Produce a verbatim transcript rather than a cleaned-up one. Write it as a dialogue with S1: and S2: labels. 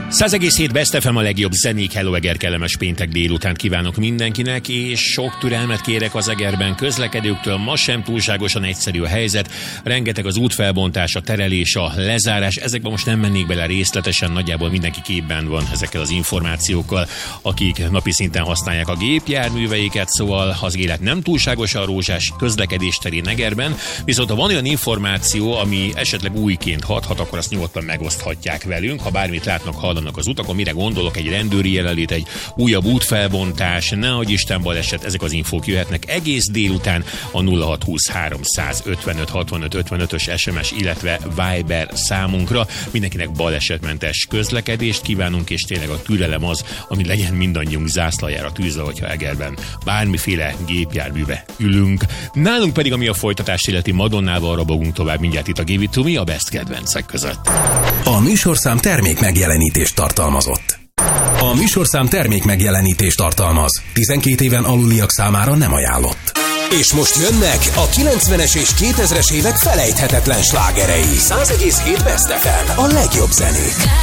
S1: száz egész hét Best ef em a legjobb zenék. Hello Eger, kellemes péntek délután kívánok mindenkinek, és sok türelmet kérek az Egerben közlekedőktől. Ma sem túlságosan egyszerű a helyzet, rengeteg az útfelbontás, a terelés, a lezárás. Ezekben most nem mennék bele részletesen, nagyjából mindenki képben van ezekkel az információkkal, akik napi szinten használják a gépjárműveiket, szóval az élet nem túlságosan rózsás közlekedés terén Egerben, viszont ha van olyan információ, ami esetleg újként hathat, akkor azt nyugodtan megoszthatják velünk. Ha bármit látnak, hallanak az utakon, mire gondolok, egy rendőri jelenlét, egy újabb útfelbontás, nehogy Isten baleset, ezek az infók jöhetnek egész délután a nulla hat húsz három ötvenöt hatvanöt ötvenötös es em es, illetve Viber számunkra. Mindenkinek balesetmentes közlekedést kívánunk, és tényleg a türelem az, ami legyen mindannyiunk zászlajára tűzve, hogyha Egerben bármiféle gépjárműve ülünk. Nálunk pedig, ami a folytatást illeti, Madonnával rabogunk tovább mindjárt itt a Give It To Me, a Best kedvencek között.
S2: A műsorszám termék megjelenítést tartalmazott. A műsorszám termék megjelenítést tartalmaz. tizenkét éven aluliak számára nem ajánlott. És most jönnek a kilencvenes és kétezres évek felejthetetlen slágerei. száz egész hét Best ef em, a legjobb zenék.